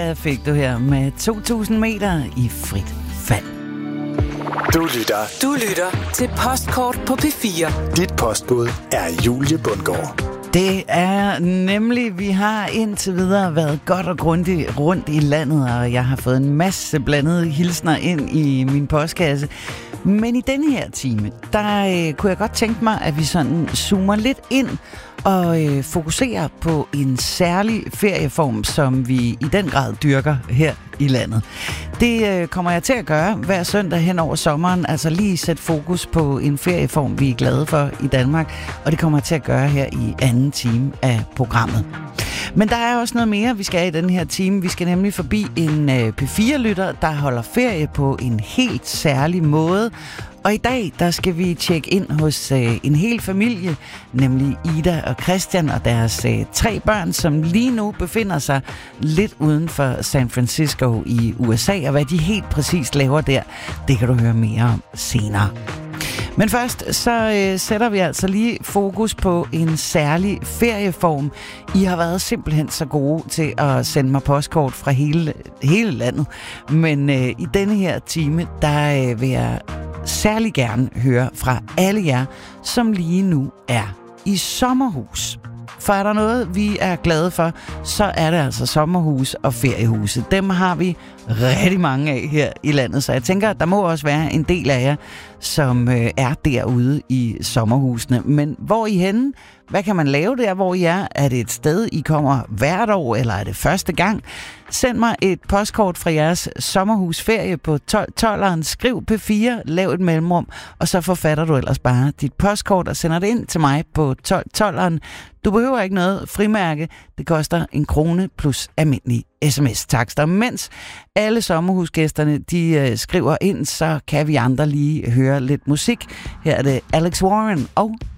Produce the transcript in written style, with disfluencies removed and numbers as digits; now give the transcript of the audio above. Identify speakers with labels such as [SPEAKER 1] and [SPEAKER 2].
[SPEAKER 1] Fik du her med 2000 meter i frit fald.
[SPEAKER 2] Du lytter til Postkort på P4.
[SPEAKER 3] Dit postbud er Julie Bundgaard.
[SPEAKER 1] Det er nemlig, vi har indtil videre været godt og grundigt rundt i landet, og jeg har fået en masse blandede hilsner ind i min postkasse. Men i denne her time, der kunne jeg godt tænke mig, at vi sådan zoomer lidt ind og fokuserer på en særlig ferieform, som vi i den grad dyrker her i landet. Det kommer jeg til at gøre hver søndag hen over sommeren, altså lige sætte fokus på en ferieform, vi er glade for i Danmark, og det kommer jeg til at gøre her i anden time af programmet. Men der er også noget mere, vi skal i den her time. Vi skal nemlig forbi en P4-lytter, der holder ferie på en helt særlig måde. Og i dag, der skal vi tjekke ind hos en hel familie, nemlig Ida og Christian og deres 3 børn, som lige nu befinder sig lidt uden for San Francisco i USA. Og hvad de helt præcis laver der, det kan du høre mere om senere. Men først så sætter vi altså lige fokus på en særlig ferieform. I har været simpelthen så gode til at sende mig postkort fra hele landet. Men i denne her time, der vil jeg særlig gerne høre fra alle jer, som lige nu er i sommerhus. For er der noget, vi er glade for, så er det altså sommerhus og feriehuse. Dem har vi rigtig mange af her i landet, så jeg tænker, at der må også være en del af jer, som er derude i sommerhusene. Men hvor er I henne? Hvad kan man lave der, hvor I er? Er det et sted, I kommer hvert år, eller er det første gang? Send mig et postkort fra jeres sommerhusferie på 1212'eren. Skriv P4, lav et mellemrum, og så forfatter du ellers bare dit postkort og sender det ind til mig på 1212'eren. Du behøver ikke noget frimærke. Det koster 1 krone plus almindelig sms-takster. Mens alle sommerhusgæsterne, de skriver ind, så kan vi andre lige høre lidt musik. Her er det Alex Warren og